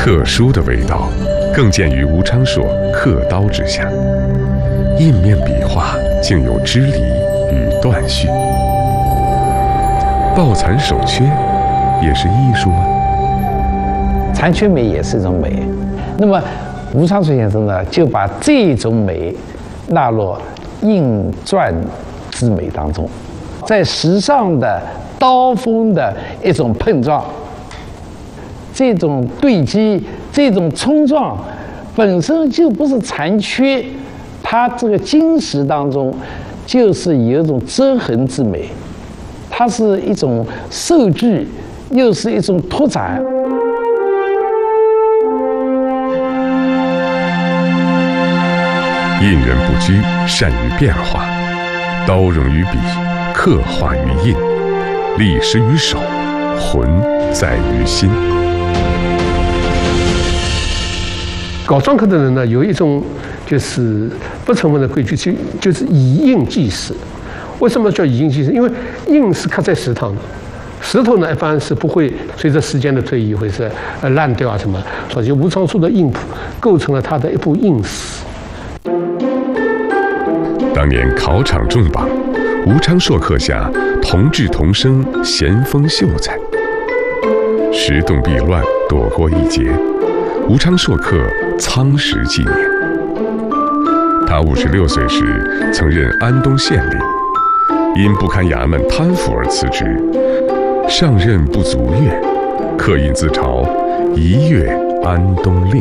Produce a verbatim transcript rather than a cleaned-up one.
特殊的味道，更见于吴昌硕刻刀之下。印面笔画竟有支离与断续。抱残守缺，也是艺术吗？ 残缺美也是一种美。那么吴昌硕先生呢，就把这种美纳入印篆之美当中，在时尚的刀锋的一种碰撞，这种对击，这种冲撞，本身就不是残缺，它这个金石当中就是有一种遮痕之美，它是一种受具，又是一种拓展。 印人不拘，善于变化，刀融于笔，刻画于印，力施于手，魂在于心。 搞篆刻的人呢，有一种就是不成文的规矩，就就是以印记石。为什么叫以印记石？因为印是刻在石头的，石头呢一般是不会随着时间的推移会是呃烂掉啊什么，所以吴昌硕的印谱构成了他的一部印史。 当年考场重榜，吴昌硕刻下“同治同生，咸丰秀才”。时动避乱，躲过一劫。吴昌硕刻仓石纪念。他五十六岁时曾任安东县令，因不堪衙门贪腐而辞职，上任不足月，刻印自嘲“一月安东令”。